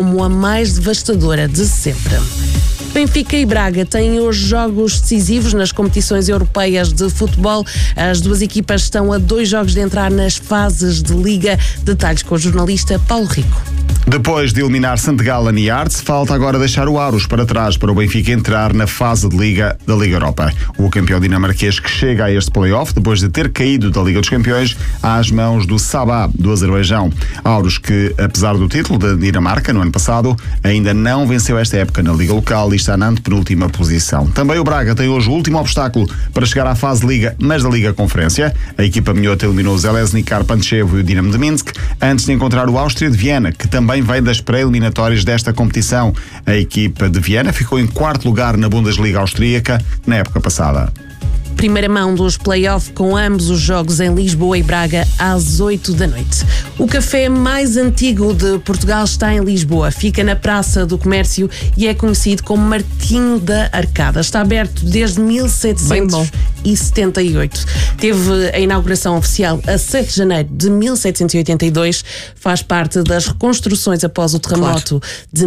como a mais devastadora de sempre. Benfica e Braga têm hoje jogos decisivos nas competições europeias de futebol. As duas equipas estão a 2 jogos de entrar nas fases de Liga. Detalhes com o jornalista Paulo Rico. Depois de eliminar Santegala e Arts, falta agora deixar o Aros para trás para o Benfica entrar na fase de Liga da Liga Europa. O campeão dinamarquês que chega a este play-off depois de ter caído da Liga dos Campeões às mãos do Sabah, do Azerbaijão. Aros que, apesar do título da Dinamarca no ano passado, ainda não venceu esta época na Liga Local e está na antepenúltima posição. Também o Braga tem hoje o último obstáculo para chegar à fase de Liga, mas da Liga Conferência. A equipa minhota eliminou o Železnikar Pančevo e o Dinamo de Minsk antes de encontrar o Áustria de Viena, que também vem das pré-eliminatórias desta competição. A equipa de Viena ficou em 4º lugar na Bundesliga austríaca na época passada. Primeira mão dos play-off com ambos os jogos em Lisboa e Braga às 8 da noite. O café mais antigo de Portugal está em Lisboa. Fica na Praça do Comércio e é conhecido como Martinho da Arcada. Está aberto desde 1778. Teve a inauguração oficial a 7 de janeiro de 1782. Faz parte das reconstruções após o terremoto de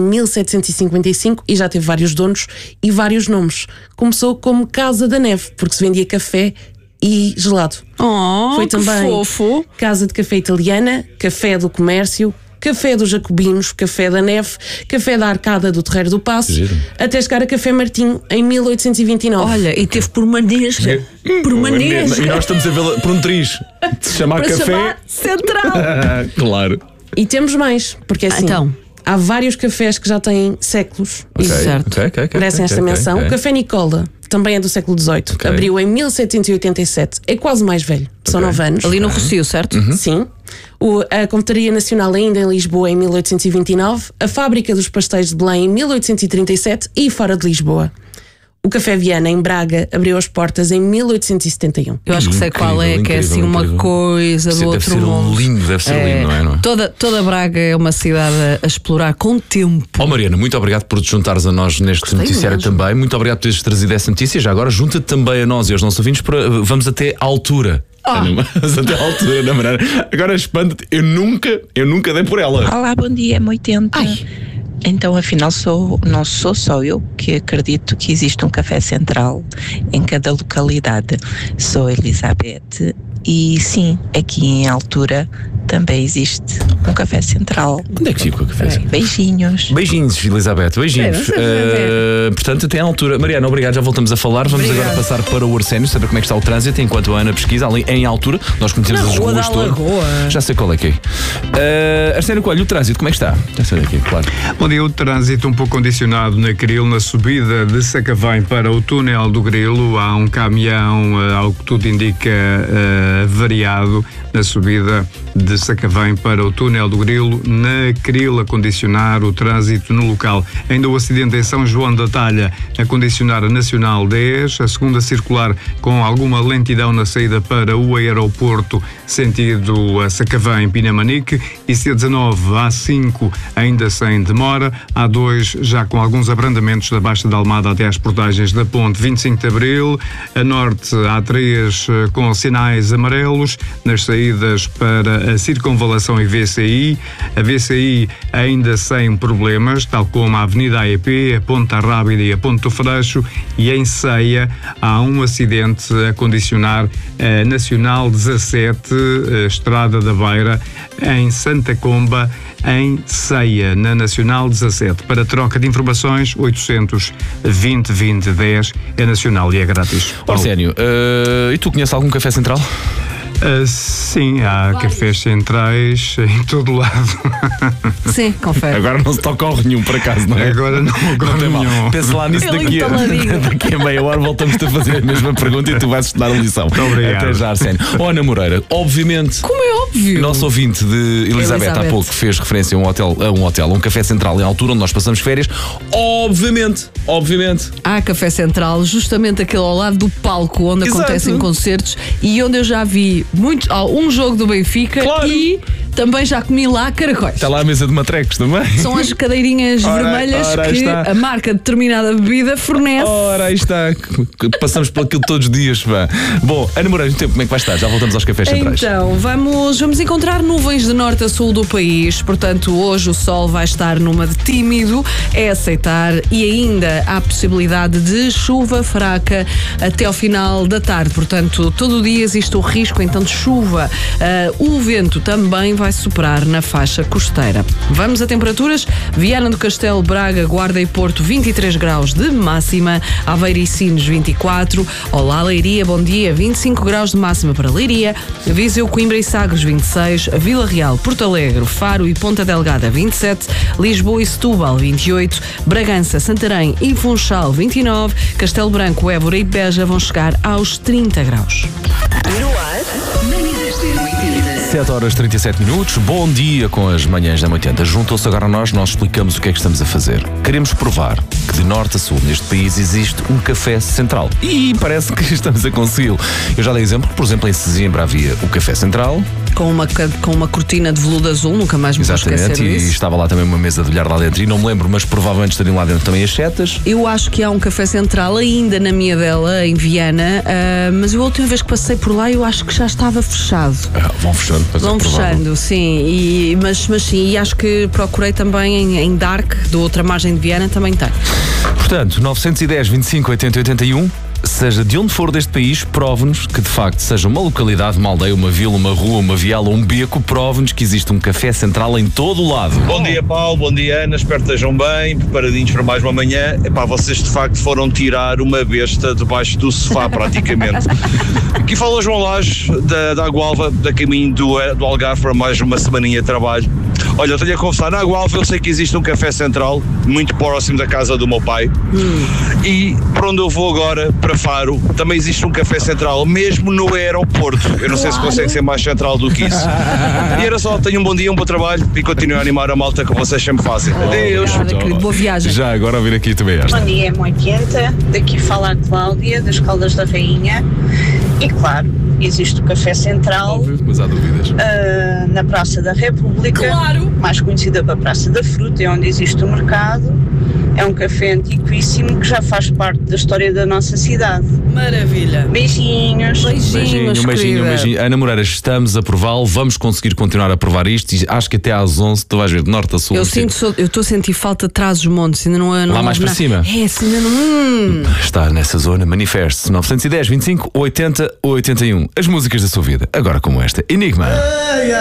1755 e já teve vários donos e vários nomes. Começou como Casa da Neve, porque se vendia café e gelado. Foi também fofo. Casa de Café Italiana, Café do Comércio, Café dos Jacobinos, Café da Neve, Café da Arcada do Terreiro do Paço, até chegar a Café Martinho em 1829. Olha, e teve por maneja. Por maneja. E nós estamos a vê-la por um triz. De se chamar Para café. chamar Central. Claro. E temos mais, porque assim, há vários cafés que já têm séculos e merecem esta menção. O Café Nicola também é do século XVIII. Abriu em 1787. É quase mais velho. São 9 anos. Ali no Rocio, certo? Sim. A Confeitaria Nacional ainda em Lisboa em 1829. A Fábrica dos Pastéis de Belém em 1837 e fora de Lisboa. O Café Viana, em Braga, abriu as portas em 1871. Eu acho que sei qual é, que é assim uma coisa do outro mundo. Deve ser lindo, não é? Toda Braga é uma cidade a explorar com tempo. Mariana, muito obrigado por te juntares a nós neste noticiário também. Muito obrigado por teres trazido essa notícia. Já agora, junta-te também a nós e aos nossos ouvintes. Vamos até à altura. Mas até à altura, na Mariana. Agora espanta-te, eu nunca dei por ela. Olá, bom dia, M80. Então, afinal, não sou só eu que acredito que existe um café central em cada localidade. Sou Elizabeth e sim, aqui em Altura também existe um café central. Onde é que fica o café central? Beijinhos. Beijinhos, Elizabeth, beijinhos. Portanto, até à altura. Mariana, obrigado, já voltamos a falar. Vamos agora passar para o Arsénio, saber como é que está o trânsito, enquanto a Ana pesquisa ali em Altura. Nós conhecemos as ruas todas. Já sei qual é que é. Arsénio Coelho, o trânsito, como é que está? Já sei aqui, claro. Bom dia, o trânsito um pouco condicionado na Cril, na subida de Sacavém para o túnel do Grilo. Há um caminhão, ao que tudo indica, variado na subida de Sacavém para o túnel do Grilo, na Cril, a condicionar o trânsito no local. Ainda o acidente em São João da Talha a condicionar a Nacional 10, a segunda circular com alguma lentidão na saída para o aeroporto, sentido a Sacavém, Pinamanique, e C19 A5 ainda sem demora, A2 já com alguns abrandamentos da Baixa da Almada até às portagens da Ponte 25 de Abril, a norte A3 com sinais amarelos nas saídas para a Circunvalação e VCI, a VCI ainda sem problemas, tal como a Avenida AEP, a Ponta Rábida e a Ponte do Freixo, e em Ceia há um acidente a condicionar a Nacional 17, a Estrada da Beira, em Santa Comba, em Ceia, na Nacional 17. Para troca de informações, 820-2010 é nacional e é grátis. Arsénio, e tu conheces algum café central? Sim, há cafés centrais em todo lado. Sim, confere. Agora não se toca ao nenhum, por acaso, não é? Agora não tem nenhum. Pensa lá nisso daqui a meia hora voltamos-te a fazer a mesma pergunta e tu vais estudar a lição. Muito obrigado. Até já, Arsénio. Ana Moreira, obviamente. Como é óbvio? Nosso ouvinte de Elizabeth há pouco fez referência a um café central em Altura, onde nós passamos férias. Obviamente. Há café central, justamente aquele ao lado do palco onde acontecem concertos e onde eu já vi um jogo do Benfica e Também já comi lá caracóis. Está lá a mesa de matrecos também. São as cadeirinhas vermelhas que está a marca de determinada bebida fornece. Ora, aí está. Passamos por aquilo todos os dias. Pá. Bom, Ana Moreira, no tempo, como é que vai estar? Já voltamos aos cafés centrais. Então, vamos encontrar nuvens de norte a sul do país. Portanto, hoje o sol vai estar numa de tímido, é aceitar, e ainda há possibilidade de chuva fraca até ao final da tarde. Portanto, todo o dia existe o risco então de chuva. O vento também vai superar na faixa costeira. Vamos a temperaturas. Viana do Castelo, Braga, Guarda e Porto, 23 graus de máxima. Aveiro e Sines, 24. Olá, Leiria, bom dia, 25 graus de máxima para Leiria. Viseu, Coimbra e Sagres, 26. Vila Real, Porto Alegre, Faro e Ponta Delgada, 27. Lisboa e Setúbal, 28. Bragança, Santarém e Funchal, 29. Castelo Branco, Évora e Beja vão chegar aos 30 graus. 7 horas 37 minutos. Bom dia com as manhãs da 80. Juntam-se agora a nós explicamos o que é que estamos a fazer. Queremos provar que de norte a sul neste país existe um café central. E parece que estamos a consegui-lo. Eu já dei exemplo, por exemplo, em Sesimbra havia o café central. Com uma cortina de veludo azul, nunca mais me vou esquecer disso. E estava lá também uma mesa de bilhar lá dentro. E não me lembro, mas provavelmente estariam lá dentro também as setas. Eu acho que há um café central ainda na minha dela, em Viana, mas a última vez que passei por lá eu acho que já estava fechado. Vão fechando. Vão fechando, sim. Mas sim, e acho que procurei também em Dark, da outra margem de Viana, também tem. Portanto, 910 25 80 81. Seja de onde for deste país, prove-nos que de facto seja uma localidade, uma aldeia, uma vila, uma rua, uma viela ou um beco, prove-nos que existe um café central em todo o lado. Bom dia, Paulo, bom dia, Ana, espero que estejam bem, preparadinhos para mais uma manhã. Epá, vocês de facto foram tirar uma besta debaixo do sofá praticamente. Aqui fala o João Lage, da Agualva, da caminho do Algarve para mais uma semaninha de trabalho. Olha, eu tenho a confessar, na Agualva eu sei que existe um café central, muito próximo da casa do meu pai, e para onde eu vou agora, para Faro, também existe um café central, mesmo no aeroporto. Eu não sei se consegue ser mais central do que isso. E era só, tenham um bom dia, um bom trabalho e continuem a animar a malta que vocês sempre fazem. Adeus. Boa viagem. Já agora ouvir aqui também esta. Bom dia, M80, daqui fala a Cláudia, das Caldas da Rainha. E claro, existe o Café Central. Óbvio, mas há dúvidas. Na Praça da República, claro, mais conhecida para a Praça da Fruta, é onde existe o mercado. É um café antiquíssimo que já faz parte da história da nossa cidade. Maravilha. Beijinhos. Beijinhos. Ana Moreira, estamos a prová-lo, vamos conseguir continuar a provar isto e acho que até às 11 tu vais ver de norte a sul. Eu estou a sentir falta de Trás-os-Montes, ainda não lá mais para cima. É, assim, ainda não. Está nessa zona, manifeste-se 910 25 80 81. As músicas da sua vida, agora como esta. Enigma.